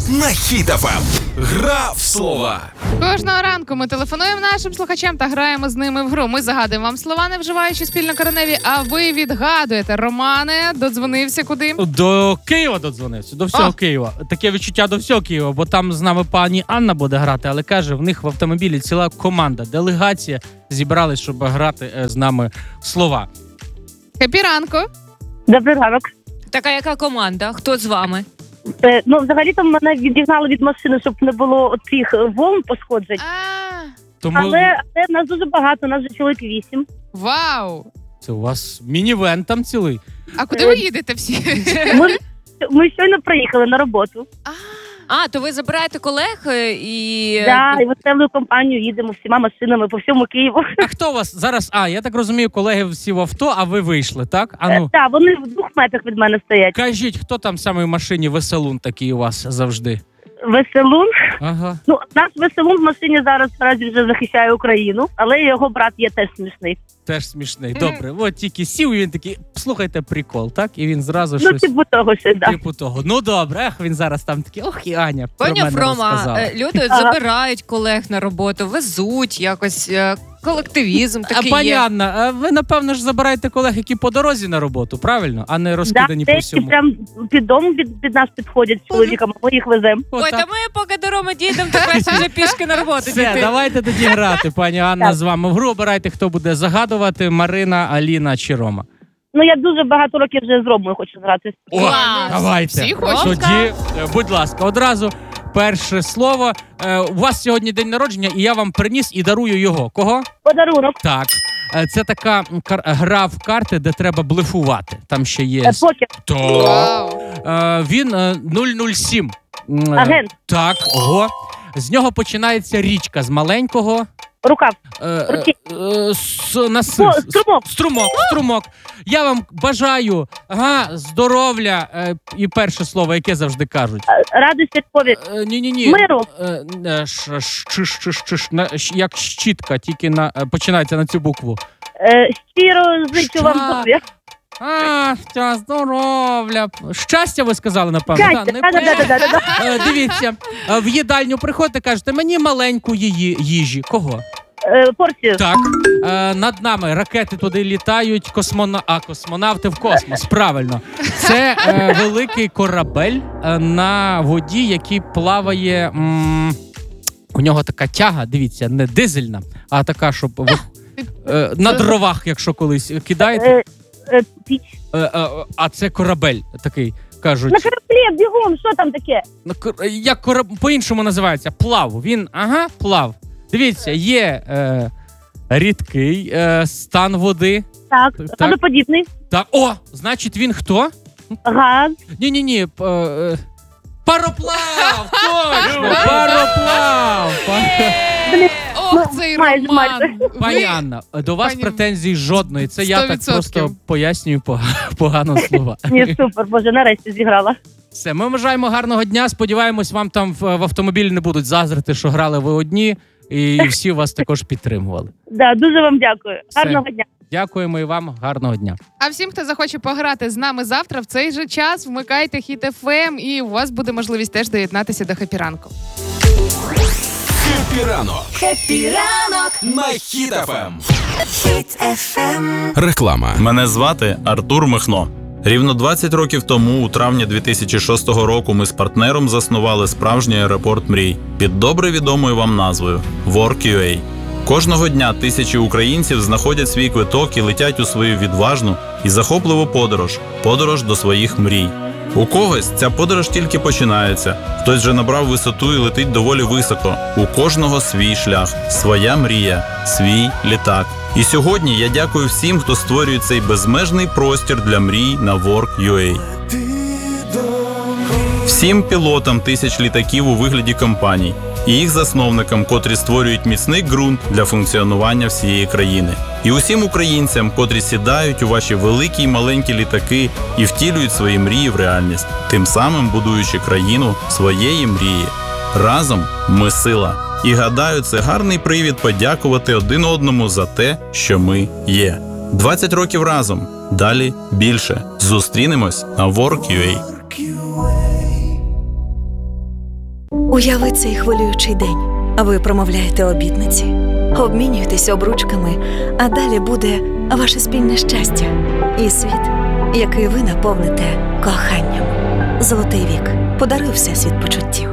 на Хіт ФМ. Гра в слова. Кожного ранку ми телефонуємо нашим слухачам та граємо з ними в гру. Ми загадуємо вам слова, не вживаючи спільнокореневі, а ви відгадуєте. Романе додзвонився куди? До Києва додзвонився, до всього Києва. Таке відчуття до всього Києва, бо там з нами пані Анна буде грати, але каже, в них в автомобілі ціла команда, делегація зібралась, щоб грати з нами в слова. Хеппі ранку. Добрий ранок. Така яка команда? Хто з вами? Взагалі-то мене відігнали від машини, щоб не було оцих волн пошкоджень. Тому Але нас дуже багато, нас вже чоловік 8. Вау! це у вас мінівен там цілий. А куди ви їдете всі? Ми щойно приїхали на роботу. То ви забираєте колег і... І веселою компанією їдемо всіма машинами по всьому Києву. А хто у вас зараз? Я так розумію, колеги всі в авто, а ви вийшли, так? Так, вони в 2 метрах від мене стоять. Кажіть, хто там саме в машині веселун такий у вас завжди? Веселун? Ага. Наш веселун в машині зараз наразі вже захищає Україну, але його брат є теж смішний. Теж смішний. Добре, от тільки сів і він такий, слухайте прикол, так? І він зразу щось... Типу того ще, да. Типу того. Ну добре, він зараз там такий, і Аня про Поняв, мене Рома, розказала. люди забирають колег на роботу, везуть якось, колективізм такий Пані є. Анна, ви, напевно ж, забираєте колег, які по дорозі на роботу, правильно? А не розкидані по деякі всьому. прям під дом від нас підходять з чоловіком, ми їх веземо. Ой, та ми поки до Роми дійдемо, то краще вже пішки на роботу Все, дійти. давайте тоді грати, пані Анна, Так. з вами в гру. Обирайте, хто буде загадувати, Марина, Аліна чи Рома. Я дуже багато років вже з Ромою хочу грати. Давайте. Всі хочуть. Тоді, будь ласка, одразу перше слово. У вас сьогодні день народження, і я вам приніс і дарую його. Кого? Подарунок. Так. Це така гра в карти, де треба блефувати. Там ще є... Покер. Так. Він 007. Агент. Так, ого. З нього починається річка з маленького... Рукав. Струмок. Я вам бажаю здоров'я і перше слово, яке завжди кажуть. Радості, повік. Ні. Миру. Як щітка, тільки починається на цю букву. Щиро зичу вам здоров'я. Здоров'я. Щастя, ви сказали, напевно. Щастя, Дивіться, в їдальню приходите, кажете, мені маленьку їжі. Кого? Порцію. Так. Над нами ракети туди літають, космонавти в космос. Правильно. Це великий корабель на воді, який плаває... У нього така тяга, дивіться, не дизельна, а така, щоб ви на дровах, якщо колись кидаєте. Піч. А це корабель такий, кажуть. На кораблі, бігом, що там таке? Як по-іншому називається? Плав. Він, плав. Дивіться, є рідкий стан води. Так, газоподібний. Так, значить він хто? Газ. Ні. Пароплав! Точно! Пароплав! Цей майже. Роман. Пані Анна, до вас Пані- претензій жодної. Це я так 100%. просто пояснюю погано слова. Ні, супер, боже, нарешті зіграла. Все, ми бажаємо гарного дня. Сподіваємось, вам там в автомобілі не будуть заздрити, що грали ви одні, і всі вас також підтримували. Да, дуже вам дякую. Все. Гарного дня. Дякуємо і вам. Гарного дня. А всім, хто захоче пограти з нами завтра, в цей же час вмикайте Хіт ФМ, і у вас буде можливість теж доєднатися до Хеппі ранку. Хеппі ранок. Хеппі ранок На Хіт ФМ. Хіт FM. Реклама. Мене звати Артур Михно. Рівно 20 років тому, у травні 2006 року, ми з партнером заснували справжній аеропорт мрій під добре відомою вам назвою Work.ua. Кожного дня тисячі українців знаходять свій квиток і летять у свою відважну і захопливу подорож до своїх мрій. У когось ця подорож тільки починається, хтось вже набрав висоту і летить доволі високо. У кожного свій шлях, своя мрія, свій літак. І сьогодні я дякую всім, хто створює цей безмежний простір для мрій на Work.ua. Всім пілотам тисяч літаків у вигляді компаній і їх засновникам, котрі створюють міцний ґрунт для функціонування всієї країни. І усім українцям, котрі сідають у ваші великі й маленькі літаки і втілюють свої мрії в реальність, тим самим будуючи країну своєї мрії. Разом ми сила. І гадаю, це гарний привід подякувати один одному за те, що ми є. 20 років разом. Далі більше. Зустрінемось на Work.ua. Уяви цей хвилюючий день. Ви промовляєте обітниці, обмінюєтесь обручками, а далі буде ваше спільне щастя і світ, який ви наповните коханням. Золотий вік. Подаруй Всесвіт почуттів.